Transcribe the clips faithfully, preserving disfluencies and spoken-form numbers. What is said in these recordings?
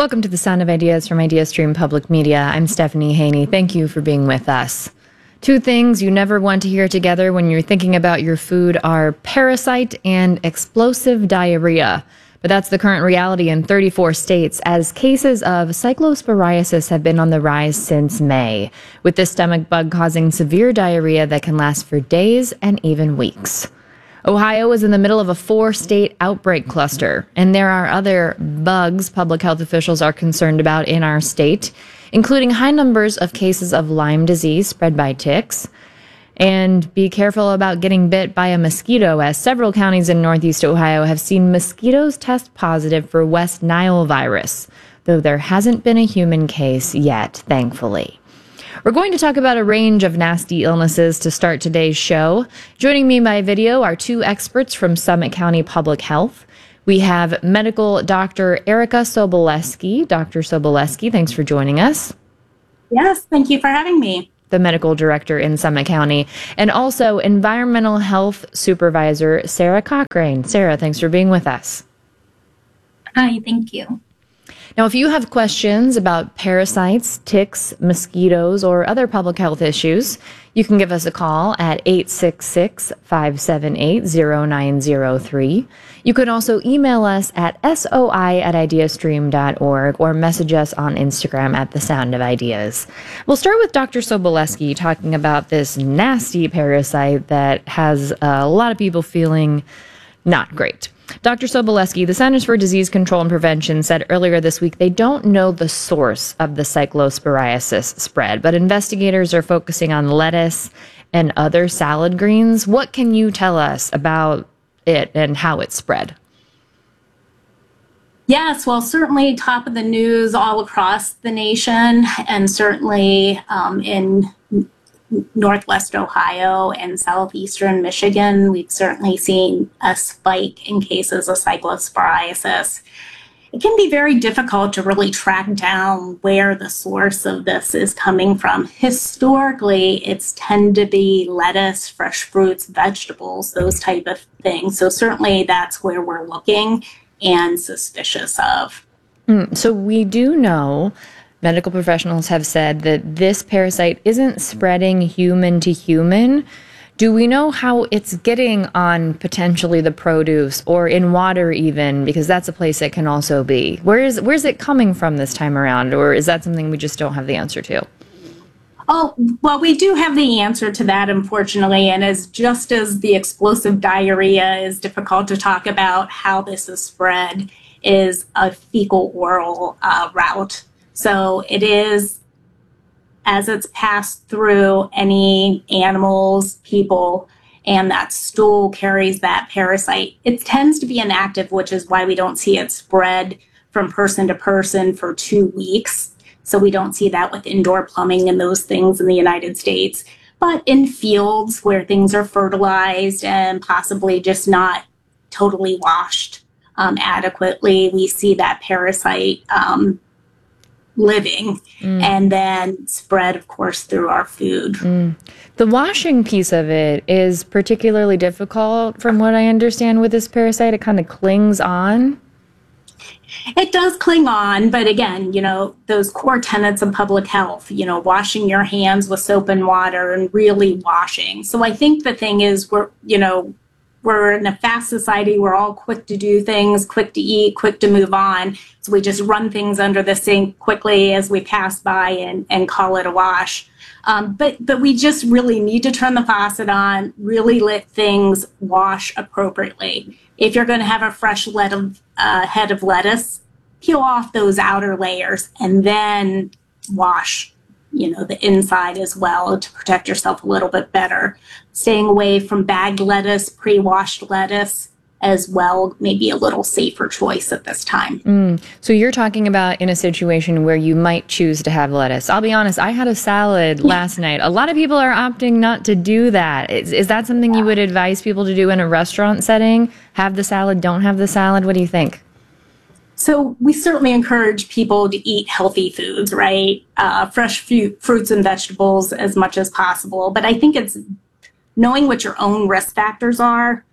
Welcome to the Sound of Ideas from IdeaStream Public Media. I'm Stephanie Haney. Thank you for being with us. Two things you never want to hear together when you're thinking about your food are parasite and explosive diarrhea. But that's the current reality in thirty-four states as cases of cyclosporiasis have been on the rise since May, with this stomach bug causing severe diarrhea that can last for days and even weeks. Ohio is in the middle of a four-state outbreak cluster, and there are other bugs public health officials are concerned about in our state, including high numbers of cases of Lyme disease spread by ticks. And be careful about getting bit by a mosquito, as several counties in Northeast Ohio have seen mosquitoes test positive for West Nile virus, though there hasn't been a human case yet, thankfully. We're going to talk about a range of nasty illnesses to start today's show. Joining me by video are two experts from Summit County Public Health. We have medical Doctor Erica Sobolewski. Doctor Sobolewski, thanks for joining us. Yes, thank you for having me. The medical director in Summit County, and also environmental health supervisor Sarah Cochrane. Sarah, thanks for being with us. Hi, thank you. Now, if you have questions about parasites, ticks, mosquitoes, or other public health issues, you can give us a call at eight six six, five seven eight, zero nine zero three. You can also email us at soi at ideastream dot org or message us on Instagram at The Sound of Ideas. We'll start with Doctor Sobolewski talking about this nasty parasite that has a lot of people feeling not great. Doctor Sobolewski, the Centers for Disease Control and Prevention said earlier this week they don't know the source of the cyclosporiasis spread, but investigators are focusing on lettuce and other salad greens. What can you tell us about it and how it spread? Yes, well, certainly top of the news all across the nation, and certainly um, in Northwest Ohio and southeastern Michigan, we've certainly seen a spike in cases of cyclosporiasis. It can be very difficult to really track down where the source of this is coming from. Historically, it's tend to be lettuce, fresh fruits, vegetables, those type of things. So certainly that's where we're looking and suspicious of. Mm, so we do know medical professionals have said that this parasite isn't spreading human to human. Do we know how it's getting on potentially the produce or in water even? Because that's a place it can also be. Where is, where's it coming from this time around? Or is that something we just don't have the answer to? Oh, well, we do have the answer to that, unfortunately. And as just as the explosive diarrhea is difficult to talk about, how this is spread is a fecal oral uh, route. So it is, as it's passed through any animals, people, and that stool carries that parasite. It tends to be inactive, which is why we don't see it spread from person to person for two weeks. So we don't see that with indoor plumbing and those things in the United States. But in fields where things are fertilized and possibly just not totally washed um, adequately, we see that parasite um, living mm. and then spread, of course, through our food. Mm. The washing piece of it is particularly difficult from what I understand with this parasite. It kind of clings on. It does cling on, but again, you know, those core tenets of public health, you know, washing your hands with soap and water and really washing. So I think the thing is we're, you know, we're in a fast society. We're all quick to do things, quick to eat, quick to move on. So we just run things under the sink quickly as we pass by and, and call it a wash. Um, but but we just really need to turn the faucet on, really let things wash appropriately. If you're going to have a fresh let of, uh, head of lettuce, peel off those outer layers and then wash, you know, the inside as well to protect yourself a little bit better. Staying away from bagged lettuce, pre-washed lettuce as well, maybe a little safer choice at this time. Mm. So you're talking about in a situation where you might choose to have lettuce. I'll be honest, I had a salad yeah. last night. A lot of people are opting not to do that. Is, is that something yeah. you would advise people to do in a restaurant setting? Have the salad, don't have the salad? What do you think? So we certainly encourage people to eat healthy foods, right? Uh, fresh fu- fruits and vegetables as much as possible. But I think it's knowing what your own risk factors are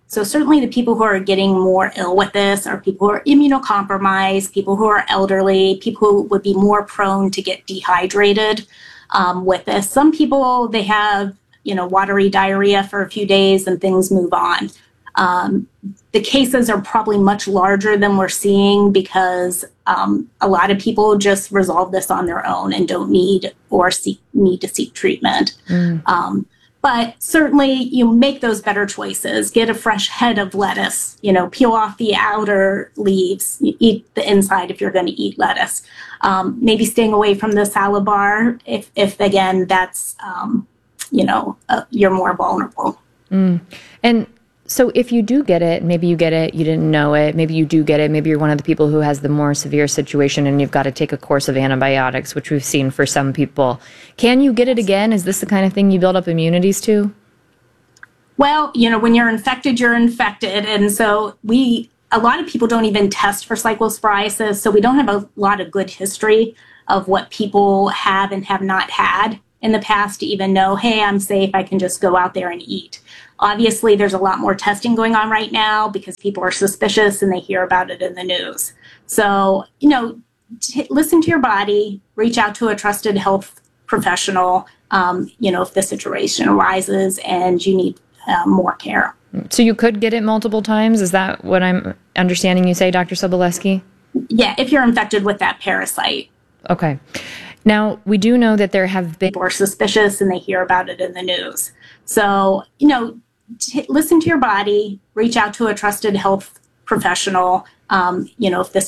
So certainly the people who are getting more ill with this are people who are immunocompromised, people who are elderly, people who would be more prone to get dehydrated um, with this. Some people, they have, you know, watery diarrhea for a few days and things move on. Um, the cases are probably much larger than we're seeing because um, a lot of people just resolve this on their own and don't need or seek, need to seek treatment. Mm. Um, but certainly you make those better choices. Get a fresh head of lettuce, you know, peel off the outer leaves, eat the inside if you're going to eat lettuce. Um, maybe staying away from the salad bar if, if again, that's, um, you know, uh, you're more vulnerable. Mm. And so if you do get it, maybe you get it, you didn't know it, maybe you do get it, maybe you're one of the people who has the more severe situation and you've got to take a course of antibiotics, which we've seen for some people. Can you get it again? Is this the kind of thing you build up immunities to? Well, you know, when you're infected, you're infected. And so we, a lot of people don't even test for cyclosporiasis. So we don't have a lot of good history of what people have and have not had in the past to even know, hey, I'm safe, I can just go out there and eat. Obviously, there's a lot more testing going on right now because people are suspicious and they hear about it in the news. So, you know, t- listen to your body, reach out to a trusted health professional, um, you know, if the situation arises and you need uh, more care. So you could get it multiple times? Is that what I'm understanding you say, Doctor Sobolewski? Yeah, if you're infected with that parasite. Okay. Now, we do know that there have been... People are suspicious and they hear about it in the news. So, you know, t- listen to your body, reach out to a trusted health professional, um, you know, if this